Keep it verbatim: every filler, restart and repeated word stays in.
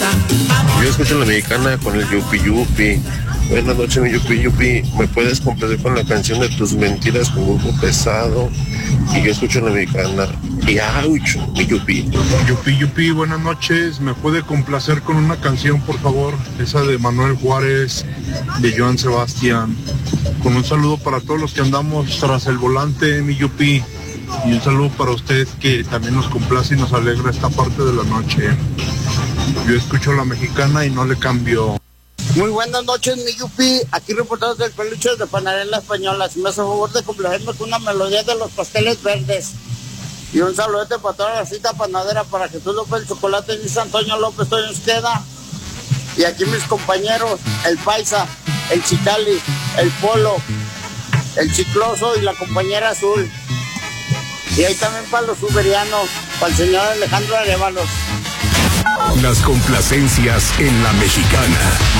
Yo escucho la mexicana con el Yupi Yupi. Buenas noches, mi Yupi Yupi. ¿Me puedes complacer con la canción de Tus Mentiras con Grupo Pesado? Y yo escucho la mexicana. Y ¡auch! Mi Yupi. Yupi Yupi, buenas noches. ¿Me puede complacer con una canción, por favor? Esa de Manuel Juárez, de Joan Sebastián. Con un saludo para todos los que andamos tras el volante, mi Yupi. Y un saludo para usted que también nos complace y nos alegra esta parte de la noche. Yo escucho la mexicana y no le cambio. Muy buenas noches, mi Yupi. Aquí reportados del Peluche de Panadería La Española. Si me hace favor de complacerme con una melodía de Los Pasteles Verdes. Y un saludete para toda la cita panadera, para Jesús López Chocolate y Antonio López Toños Queda. Y aquí mis compañeros, el Paisa, el Chicali, el Polo, el Chicloso y la compañera Azul. Y ahí también para los uberianos, para el señor Alejandro Arevalos. Las complacencias en la mexicana.